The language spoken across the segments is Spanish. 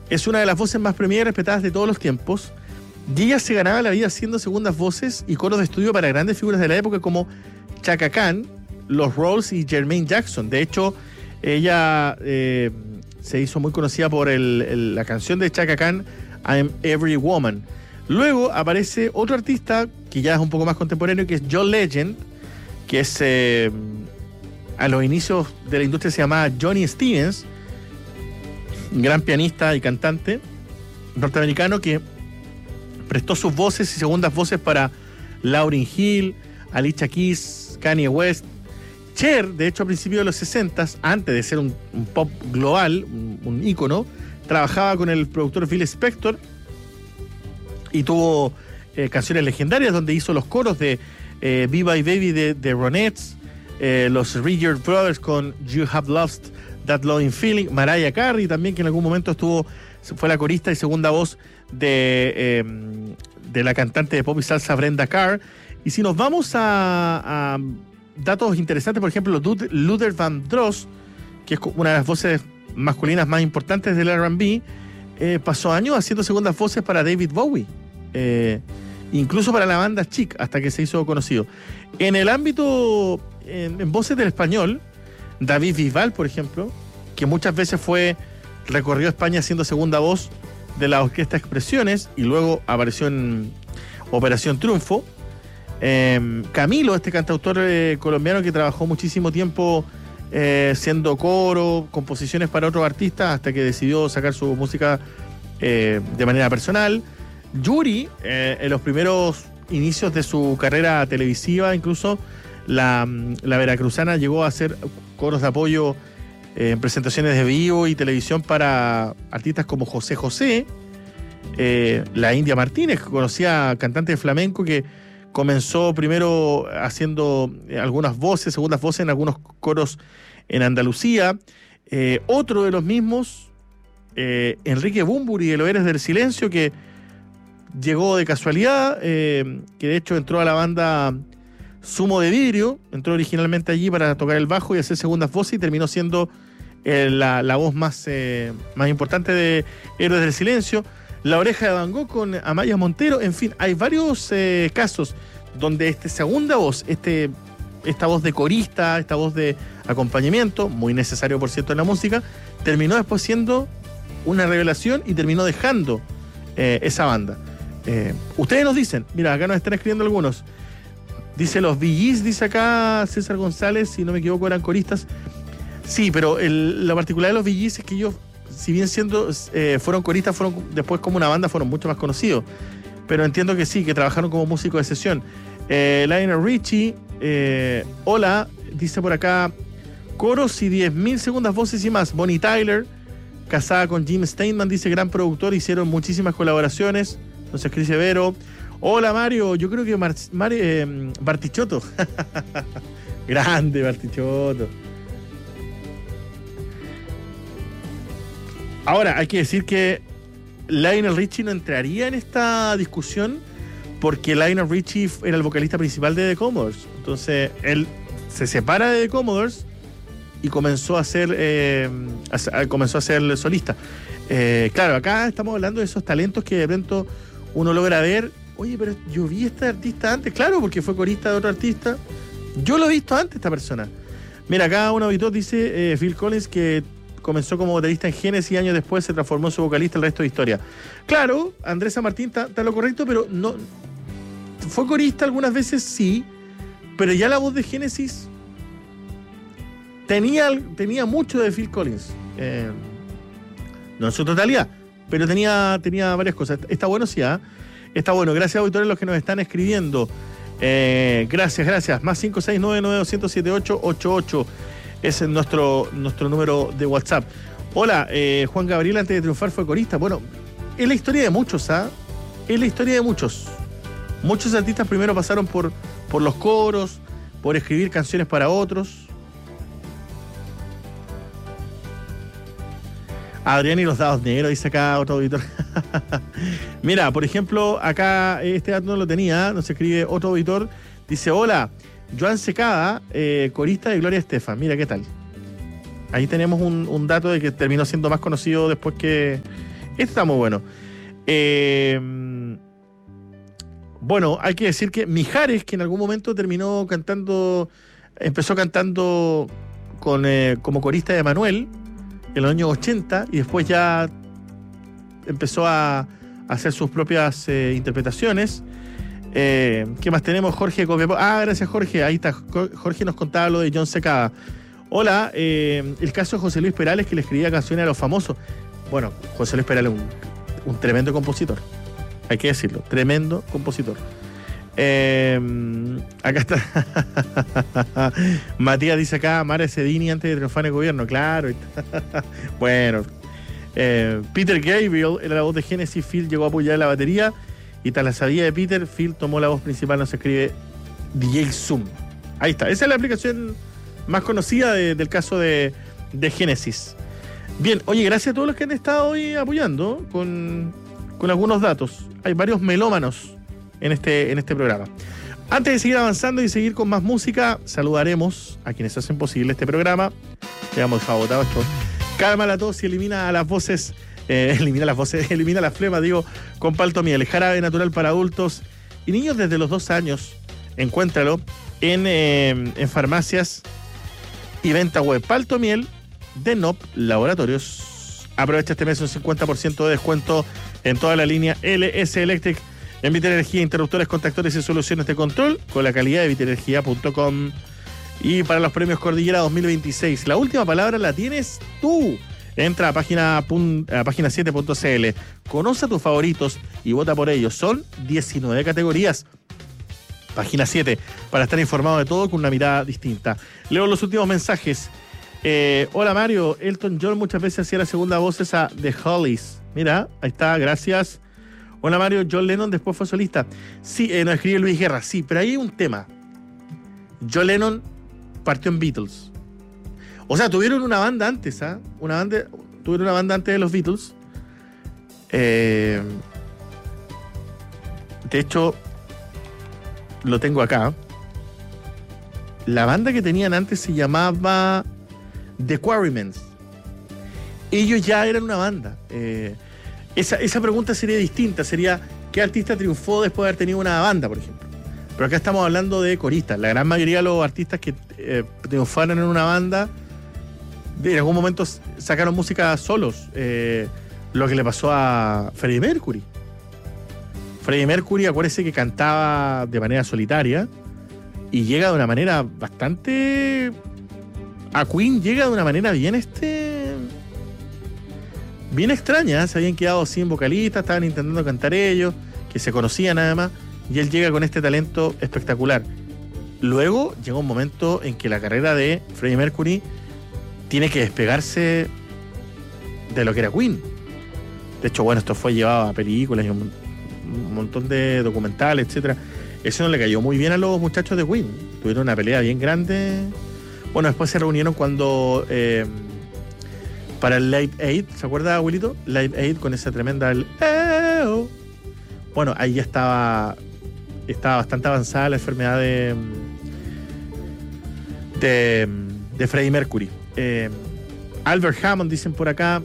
es una de las voces más premiadas y respetadas de todos los tiempos. Y ella se ganaba la vida haciendo segundas voces y coros de estudio para grandes figuras de la época como Chaka Khan, los Rolls y Jermaine Jackson. De hecho, ella se hizo muy conocida por la canción de Chaka Khan, I'm Every Woman. Luego aparece otro artista que ya es un poco más contemporáneo, que es John Legend, que es a los inicios de la industria se llamaba Johnny Stevens, un gran pianista y cantante norteamericano que prestó sus voces y segundas voces para Lauryn Hill, Alicia Keys, Kanye West. Cher, de hecho, a principios de los 60s, antes de ser un pop global, un ícono, trabajaba con el productor Phil Spector y tuvo canciones legendarias donde hizo los coros de Viva y Baby de Ronettes, los Rigger Brothers con You Have Lost That Loving Feeling, Mariah Carey también, que en algún momento fue la corista y segunda voz de la cantante de pop y salsa Brenda Carr. Y si nos vamos a datos interesantes, por ejemplo, Luther Vandross, que es una de las voces masculinas más importantes del R&B, pasó años haciendo segundas voces para David Bowie, incluso para la banda Chic, hasta que se hizo conocido. En el ámbito, en voces del español, David Bisbal, por ejemplo, que muchas veces recorrió España haciendo segunda voz de la Orquesta Expresiones y luego apareció en Operación Triunfo. Camilo, este cantautor colombiano que trabajó muchísimo tiempo siendo coro, composiciones para otros artistas, hasta que decidió sacar su música de manera personal. Yuri, en los primeros inicios de su carrera televisiva, incluso la veracruzana llegó a hacer coros de apoyo en presentaciones de vivo y televisión para artistas como José José, la India Martínez, conocida cantante de flamenco que comenzó primero haciendo algunas voces, segundas voces en algunos coros en Andalucía. Otro de los mismos, Enrique Bunbury de Los Héroes del Silencio, que llegó de casualidad, que de hecho entró a la banda Zumo de Vidrio, entró originalmente allí para tocar el bajo y hacer segundas voces y terminó siendo la voz más importante de Héroes del Silencio. La Oreja de Van Gogh con Amaya Montero. En fin, hay varios casos donde esta segunda voz, esta voz de corista, esta voz de acompañamiento, muy necesario por cierto en la música, terminó después siendo una revelación y terminó dejando esa banda. Ustedes nos dicen, mira, acá nos están escribiendo algunos. Dice los Bee Gees, dice acá César González, si no me equivoco eran coristas. Sí, pero la particularidad de los Bee Gees es que ellos, si bien fueron coristas, fueron después como una banda, fueron mucho más conocidos. Pero entiendo que sí, que trabajaron como músicos de sesión. Lionel Richie, hola, dice por acá, coros y 10.000 segundas voces y más. Bonnie Tyler, casada con Jim Steinman, dice gran productor, hicieron muchísimas colaboraciones. Entonces, Cris Severo. Hola Mario, yo creo que Bartichotto. Grande Bartichotto. Ahora, hay que decir que Lionel Richie no entraría en esta discusión porque Lionel Richie era el vocalista principal de The Commodores. Entonces, él se separa de The Commodores y comenzó a ser solista. Claro, acá estamos hablando de esos talentos que de pronto uno logra ver. Oye, pero yo vi a este artista antes. Claro, porque fue corista de otro artista. Yo lo he visto antes, esta persona. Mira, acá un auditor dice Phil Collins que comenzó como baterista en Genesis y años después se transformó en su vocalista, el resto de historia. Claro, Andrés San Martín está lo correcto, pero no. Fue corista algunas veces, sí, pero ya la voz de Genesis tenía mucho de Phil Collins. No en su totalidad, pero tenía varias cosas. Está bueno, sí, ¿eh? Está bueno. Gracias, auditores, los que nos están escribiendo. Gracias. Más 569-9200-7888. Ese es nuestro número de WhatsApp. Hola, Juan Gabriel antes de triunfar fue corista. Bueno, es la historia de muchos, ¿ah? Es la historia de muchos. Muchos artistas primero pasaron por los coros, por escribir canciones para otros. Adrián y los dados negros, dice acá otro auditor. Mira, por ejemplo, acá este dato no lo tenía, nos escribe otro auditor. Dice, hola, Joan Secada, corista de Gloria Estefan. Mira qué tal. Ahí tenemos un dato de que terminó siendo más conocido después que Este está muy bueno. Bueno, hay que decir que Mijares, que en algún momento empezó cantando como corista de Manuel en los años 80 y después ya empezó a hacer sus propias interpretaciones. ¿Qué más tenemos? Jorge Copiapó. Gracias, Jorge. Ahí está. Jorge nos contaba lo de John Secada. Hola, el caso de José Luis Perales, que le escribía canciones a los famosos. Bueno, José Luis Perales, un tremendo compositor. Hay que decirlo, tremendo compositor. Acá está. Matías dice acá, Mara Sedini antes de triunfar en el gobierno. Claro. Bueno. Peter Gabriel era la voz de Genesis. Phil llegó a apoyar la batería. Y tras la salida de Peter, Phil tomó la voz principal. No se escribe DJ Zoom. Ahí está. Esa es la aplicación más conocida del caso de Genesis. Bien, oye, gracias a todos los que han estado hoy apoyando con algunos datos. Hay varios melómanos en este programa. Antes de seguir avanzando y seguir con más música, saludaremos a quienes hacen posible este programa. Digamos, fagotado esto. Calma la tos y elimina las flemas, con Paltomiel, jarabe natural para adultos y niños desde los 2 años. Encuéntralo en farmacias y venta web. Paltomiel de NOP Laboratorios. Aprovecha este mes un 50% de descuento en toda la línea LS Electric en Viterenergía, interruptores, contactores y soluciones de control con la calidad de viterenergía.com. Y para los premios Cordillera 2026, la última palabra la tienes tú. Entra a página7.cl, conoce a tus favoritos y vota por ellos. Son 19 categorías. Página 7, para estar informado de todo con una mirada distinta. Leo los últimos mensajes. Hola Mario, Elton John muchas veces hacía la segunda voz esa de Hollies. Mira, ahí está, gracias. Hola Mario, John Lennon después fue solista. Sí, nos escribe Luis Guerra, sí, pero ahí hay un tema. John Lennon partió en Beatles. O sea, tuvieron una banda antes, tuvieron una banda antes de los Beatles. De hecho, lo tengo acá. La banda que tenían antes se llamaba The Quarrymans. Ellos ya eran una banda. Esa pregunta sería distinta. Sería, ¿qué artista triunfó después de haber tenido una banda, por ejemplo? Pero acá estamos hablando de coristas. La gran mayoría de los artistas que triunfaron en una banda, en algún momento sacaron música solos. Lo que le pasó a Freddie Mercury. Freddie Mercury, acuérdese que cantaba de manera solitaria y llega de una manera bastante... A Queen llega de una manera bien extraña. Se habían quedado sin vocalistas, estaban intentando cantar ellos, que se conocían nada más, y él llega con este talento espectacular. Luego llega un momento en que la carrera de Freddie Mercury tiene que despegarse de lo que era Queen. De hecho, bueno, esto fue llevado a películas y un montón de documentales, etcétera. Eso no le cayó muy bien a los muchachos de Queen. Tuvieron una pelea bien grande. Bueno, después se reunieron cuando para el Live Aid, ¿se acuerda, abuelito? Live Aid con esa tremenda Bueno, ahí ya estaba bastante avanzada la enfermedad de Freddie Mercury. Albert Hammond, dicen por acá.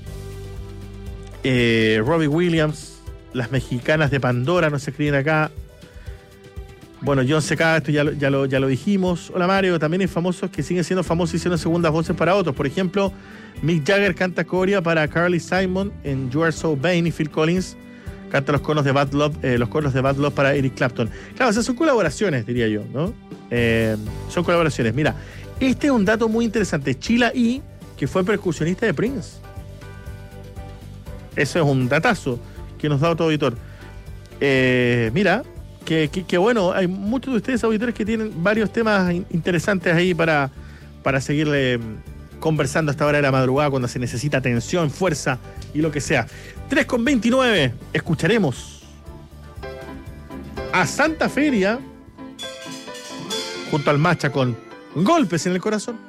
Robbie Williams, las mexicanas de Pandora nos escriben acá. Bueno, John Secada, esto ya lo dijimos. Hola Mario, también hay famosos que siguen siendo famosos y hicieron segundas voces para otros. Por ejemplo, Mick Jagger canta corea para Carly Simon en You Are So Vain, y Phil Collins canta los coros de Bad Love para Eric Clapton. Claro, o sea, son colaboraciones, diría yo, ¿no? Son colaboraciones. Mira, este es un dato muy interesante. Sheila E., que fue percusionista de Prince. Eso es un datazo que nos da otro auditor. Mira, que bueno, hay muchos de ustedes auditores que tienen varios temas interesantes ahí para seguirle conversando a esta hora de la madrugada cuando se necesita atención, fuerza y lo que sea. 3:29, escucharemos a Santa Feria junto al Macha con Golpes en el Corazón.